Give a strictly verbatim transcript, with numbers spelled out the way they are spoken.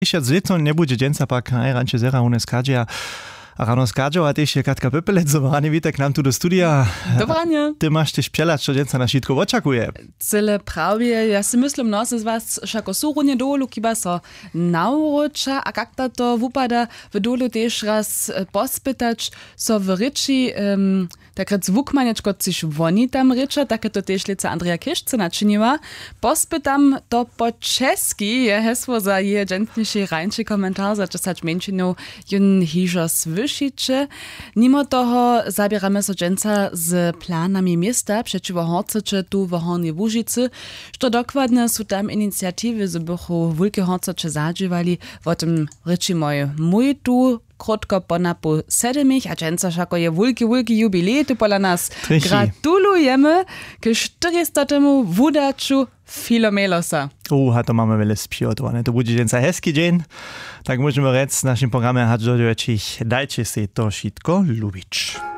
Jeszcze zito nie będzie dżęca pak najrancie zera unes kadzia. A rano skadżo, a też je Katka Pypelec, zobranie witek nam tu do studia. Dobranie. Ty masz też psielać, co dżęca na sitko oczekuje. Cyle prawie, ja si myslím, no, z was šako súrunje dolu, kiba so nauroča, a kak ta to vupada v dolu tež raz pospytać, so v ryči, um, tak rec vukmanečko ciž voni tam rycza, tak to tež lica Andrea Kišce načiniła. Pospytam to po česky, je hesło za je dżętniejszy rańczy komentar, za czasać menšinu jun hižo svyšiče. Mimo toho zabieramy so dżęca z planami miasta przeciwko Horcecze tu w Hornej Łužicy, što dokładnie są tam inicjatywy z bychu Wulke Horcecze zadżywali, o tym ryczy moj mój tu krótko po napu sedemich, a dżęca szako je wulki, wulki jubilej, tu pola nas Trichi. Gratulujemy k czterystemu wudaczu Filomelosa. U, a to mamy wiele spijotowane. To będzie dżęca hezki dzień. Tak możemy rec w naszym programie, a do dajcie się to sitko lubić.